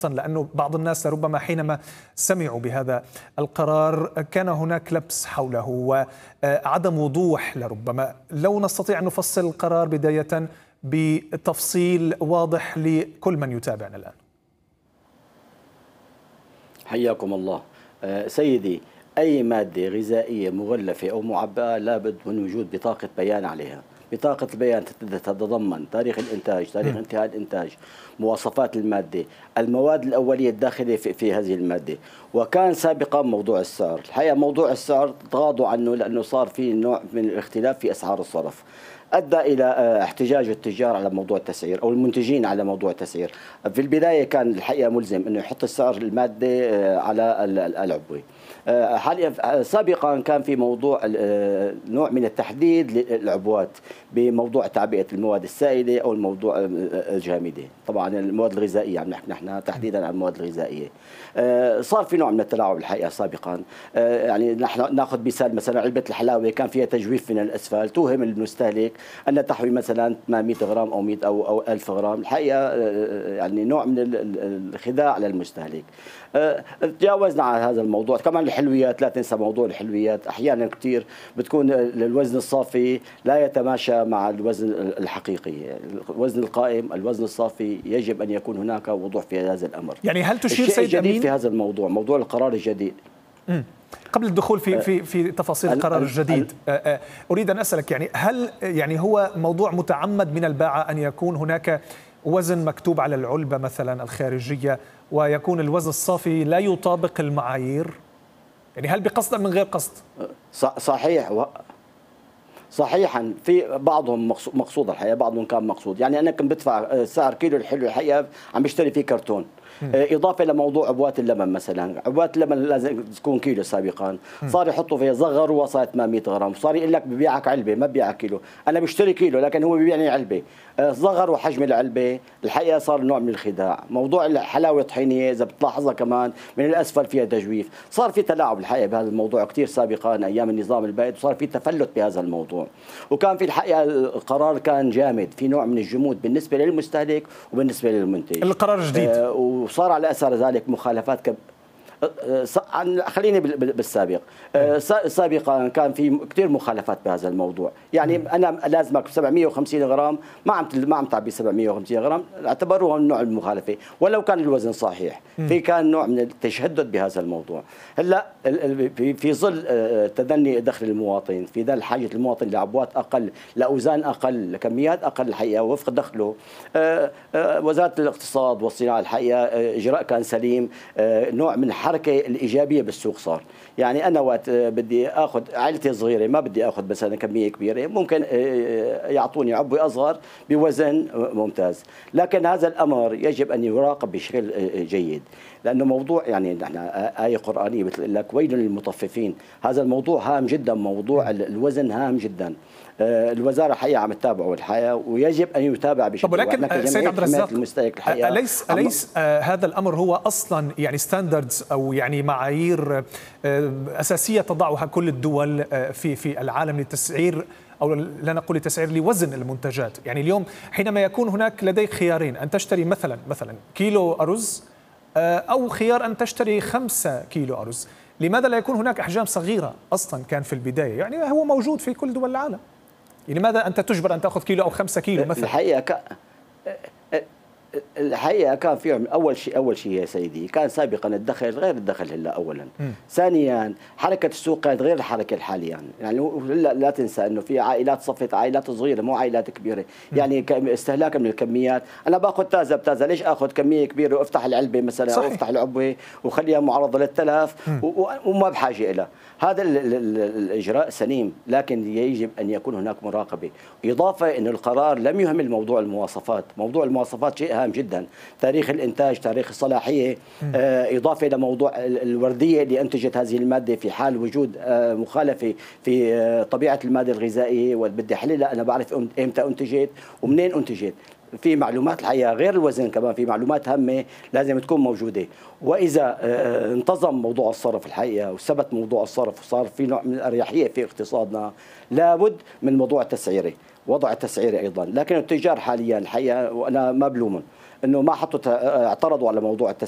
لأنه بعض الناس لربما حينما سمعوا بهذا القرار كان هناك لبس حوله وعدم وضوح لربما. لو نستطيع أن نفصل القرار بداية بتفصيل واضح لكل من يتابعنا الآن. حياكم الله. سيدي، أي مادة غذائية مغلفة أو معبأة لابد من وجود بطاقة بيان عليها. بطاقة البيان تتضمن تاريخ الإنتاج، تاريخ انتهاء الإنتاج، مواصفات المادة، المواد الأولية الداخلة في هذه المادة. وكان سابقا موضوع السعر، الحقيقة موضوع السعر تغاضوا عنه لأنه صار في نوع من الاختلاف في أسعار الصرف، أدى إلى احتجاج التجار على موضوع التسعير أو المنتجين على موضوع التسعير. في البداية كان الحقيقة ملزم أنه يحط السعر المادة على العبوة. حاليا سابقا كان في موضوع نوع من التحديد للعبوات بموضوع تعبئة المواد السائلة أو الموضوع الجامدة، طبعا المواد الغذائية عم نحكي نحن تحديدا عن المواد الغذائية. صار في نوع من التلاعب الحقيقة سابقا. يعني نحن ناخذ مثال، مثلا علبة الحلاوة كان فيها تجويف من الأسفل، توهم المستهلك أن تحوي مثلا 800 غرام أو 100 أو 1000 غرام، الحقيقة يعني نوع من الخداع للمستهلك. تجاوزنا على هذا الموضوع. كمان الحلويات، لا تنسى موضوع الحلويات، أحيانا كثير بتكون الوزن الصافي لا يتماشى مع الوزن الحقيقي، الوزن القائم، الوزن الصافي، يجب أن يكون هناك وضوح في هذا الأمر. يعني هل تشير الشيء سيد الجديد أمين في هذا الموضوع، موضوع القرار الجديد. قبل الدخول في تفاصيل القرار الجديد، أريد أن أسألك هل هو موضوع متعمد من الباعة أن يكون هناك وزن مكتوب على العلبة مثلا الخارجية ويكون الوزن الصافي لا يطابق المعايير؟ يعني هل بقصد أم من غير قصد؟ صحيح، صحيحا في بعضهم مقصود الحقيقة، بعضهم كان مقصود. يعني أنا كنت بدفع سعر كيلو الحلو الحقيقة عم بشتري فيه كرتون، إضافة لموضوع عبوات اللبن مثلا. عبوات اللبن لازم تكون كيلو سابقا، صار يحطوا فيها صغروا وصلت 800 غرام، صار يقول لك ببيعك علبة ما ببيعك كيلو. أنا بشتري كيلو لكن هو ببيعني علبة، صغروا حجم العلبة. الحقيقة صار نوع من الخداع. موضوع الحلاوة طحينية إذا بتلاحظها كمان من الأسفل فيها تجويف، صار في تلاعب الحقيقة بهذا الموضوع كثير سابقا أيام النظام البائد، وصار في تفلت بهذا الموضوع. وكان في الحقيقة القرار كان جامد، في نوع من الجمود بالنسبة للمستهلك وبالنسبة للمنتج. القرار الجديد وصار على أثر ذلك مخالفات خليني بالسابق. سابقا كان في كثير مخالفات بهذا الموضوع. يعني انا لازمك 750 غرام، ما عم تعبي 750 غرام، اعتبروها من نوع المخالفه ولو كان الوزن صحيح. في كان نوع من التشدد بهذا الموضوع. هلا في ظل تدني دخل المواطن، في ظل حاجه المواطن لعبوات اقل، لاوزان اقل، لكميات اقل الحقيقه وفق دخله، وزاره الاقتصاد والصناعه الحقيقه اجراء كان سليم، نوع من الحركه الايجابيه بالسوق صار. يعني انا وقت بدي اخذ عائلتي صغيره، ما بدي اخذ مثلا كميه كبيره، ممكن يعطوني عبوه اصغر بوزن ممتاز. لكن هذا الامر يجب ان يراقب بشكل جيد، لانه موضوع يعني نحن ايه قرانيه بتقول لك ويل للمطففين. هذا الموضوع هام جدا، موضوع الوزن هام جدا. الوزاره الحقيقه عم تتابعه الحقيقه، ويجب ان يتابع بشكل. طب ولكن سيد عبد الرزاق، أليس هذا الامر هو اصلا يعني ستاندردز او يعني معايير اساسيه تضعها كل الدول في العالم للتسعير، أو لا نقول لتسعير، لوزن المنتجات؟ يعني اليوم حينما يكون هناك لديك خيارين، أن تشتري مثلا كيلو أرز أو خيار أن تشتري 5 كيلو أرز، لماذا لا يكون هناك أحجام صغيرة أصلا كان في البداية؟ يعني هو موجود في كل دول العالم، لماذا أنت تجبر أن تأخذ كيلو أو 5 كيلو مثلا؟ الحقيقة كان في أول شيء يا سيدي، كان سابقا الدخل غير الدخل هلا أولا. ثانيا حركة السوق كانت غير الحركة الحالية. يعني لا تنسى أنه في عائلات صفت، عائلات صغيرة مو عائلات كبيرة. يعني استهلاكا من الكميات، أنا باخذ تازة بتازة، ليش آخذ كمية كبيرة وأفتح العلبة مثلا أو أفتح العبوة وخليها معرضة للتلف وما بحاجة إلى هذا الإجراء سليم، لكن يجب أن يكون هناك مراقبة. إضافة أن القرار لم يهمل موضوع المواصفات. موضوع المواصفات شيء هام جدا، تاريخ الإنتاج، تاريخ الصلاحية، إضافة إلى موضوع الوردية اللي أنتجت هذه المادة في حال وجود مخالفة في طبيعة المادة الغذائية وبدي أحللها، أنا بعرف إمتى أنتجت ومنين أنتجت. في معلومات الحقيقة غير الوزن، كمان في معلومات هامة لازم تكون موجودة. وإذا انتظم موضوع الصرف الحقيقة وثبت موضوع الصرف وصار في نوع من الأريحية في اقتصادنا، لابد من موضوع التسعيري، وضع التسعيري أيضا. لكن التجار حاليا الحقيقة، وأنا ما بلومهم، انه ما حطوا اعترضوا على موضوع التسعير.